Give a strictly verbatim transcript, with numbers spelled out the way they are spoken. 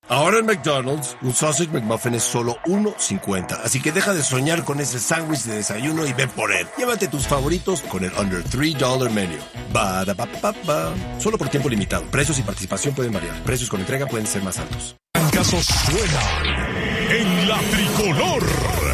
Ahora en McDonald's, un Sausage McMuffin es solo uno cincuenta. Así que deja de soñar con ese sándwich de desayuno y ve por él. Llévate tus favoritos con el Under tres dólares Menu. Ba-da-ba-ba-ba. Solo por tiempo limitado. Precios y participación pueden variar. Precios con entrega pueden ser más altos. En caso suena en la tricolor.